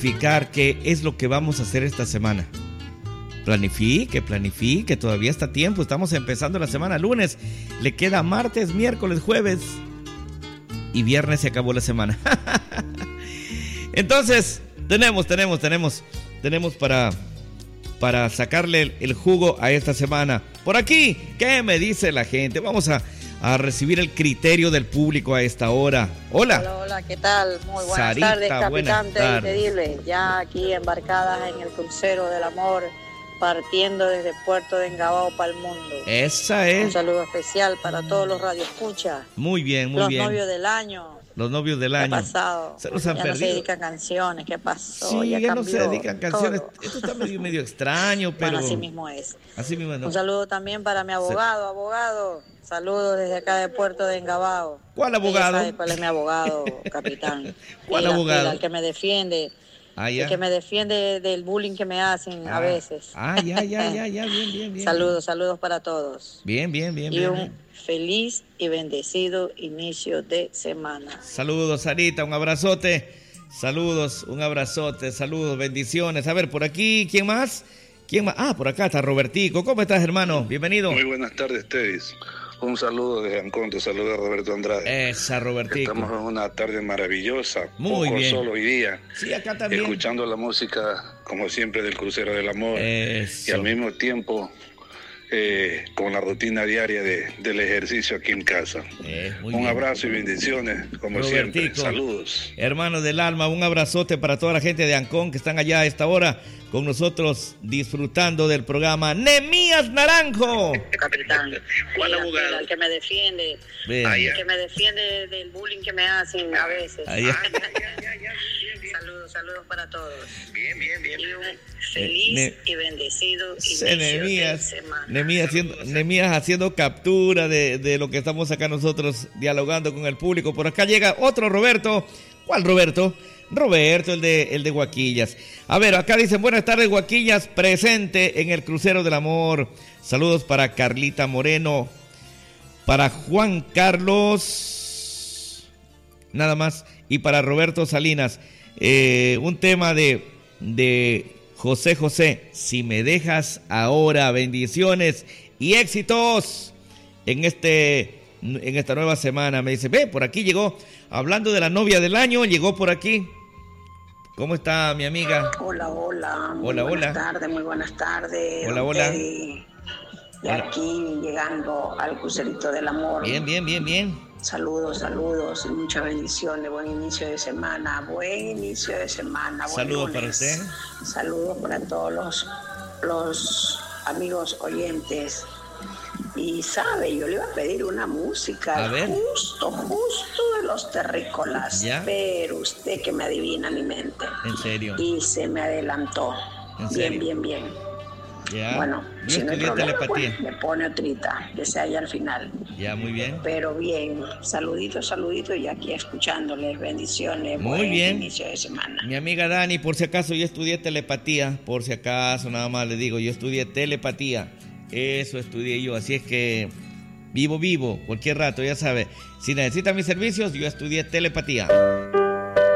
Planificar qué es lo que vamos a hacer esta semana. Planifique, todavía está a tiempo. Estamos empezando la semana, lunes. Le queda martes, miércoles, jueves y viernes se acabó la semana. Entonces, tenemos para sacarle el jugo a esta semana. Por aquí, ¿qué me dice la gente? Vamos a recibir el criterio del público a esta hora. Hola, ¿qué tal? Muy buenas Sarita, tardes, capitán buenas de tardes. Increíble. Ya aquí embarcadas en el crucero del amor, partiendo desde Puerto de Engabao para el mundo. Esa Un es. saludo especial para todos los radioescuchas. Muy bien. Los novios del año. Los novios del ¿Qué año. ha pasado? Se los han ya no se perdido. dedican canciones. ¿Qué pasó? Sí, ya no se cambió dedican canciones. todo. Esto está medio extraño, pero... Bueno, así mismo es. Así mismo, ¿no? Un saludo también para mi abogado. Saludos desde acá de Puerto de Engabao. ¿Cuál abogado? Ella sabe cuál es mi abogado, capitán. ¿Cuál Pila, abogado? El que me defiende. Ah, ya. El que me defiende del bullying que me hacen a veces. Ya, bien. Saludos para todos. Bien. Y un feliz y bendecido inicio de semana. Saludos, Sarita, un abrazote. Saludos, un abrazote, saludos, bendiciones. A ver, por aquí, ¿quién más? Ah, por acá está Robertico. ¿Cómo estás, hermano? Bienvenido. Muy buenas tardes, Tedis. Un saludo desde Ancón, te saluda Roberto Andrade. Esa, Robertico. Estamos en una tarde maravillosa. Muy poco bien. sol hoy día. Sí, acá también. Escuchando la música, como siempre, del Crucero del Amor. Eso. Y al mismo tiempo, con la rutina diaria del ejercicio aquí en casa. Muy un bien. abrazo y bendiciones, como Robertico, siempre. Saludos. Hermano del alma, un abrazote para toda la gente de Ancón que están allá a esta hora con nosotros disfrutando del programa Nemías Naranjo. Capitán. ¿Cuál abogado? El que me defiende. Bien. El que me defiende del bullying que me hacen a veces. Saludos para todos. Bien. Y un feliz y bendecido inicio de semana. Nemías haciendo captura de lo que estamos acá nosotros dialogando con el público. Por acá llega otro Roberto. ¿Cuál Roberto? Roberto, el de Guaquillas. A ver, acá dicen, buenas tardes, Guaquillas, presente en el Crucero del Amor. Saludos para Carlita Moreno, para Juan Carlos, nada más, y para Roberto Salinas. Un tema de José, si me dejas ahora, bendiciones y éxitos en esta nueva semana. Me dice, por aquí llegó, hablando de la novia del año, llegó por aquí. ¿Cómo está mi amiga? Hola. Muy buenas tardes. Hola. Y aquí llegando al Crucerito del Amor. Bien. Saludos y muchas bendiciones. Buen inicio de semana. Saludos para usted. Saludos para todos los amigos oyentes. Y sabe, yo le iba a pedir una música justo de los terrícolas. ¿Ya? Pero usted que me adivina mi mente. ¿En serio? Y se me adelantó. ¿En serio? Bien. Ya. Bueno, Yo si no hay estudié problema, telepatía. pues, me pone otrita, que sea ahí al final. Ya, muy bien. Pero bien, saluditos y aquí escuchándoles, bendiciones. Muy buen bien. Inicio de semana. Mi amiga Dani, por si acaso yo estudié telepatía, por si acaso nada más le digo, yo estudié telepatía, eso estudié yo, así es que vivo, cualquier rato, ya sabe, si necesita mis servicios, yo estudié telepatía.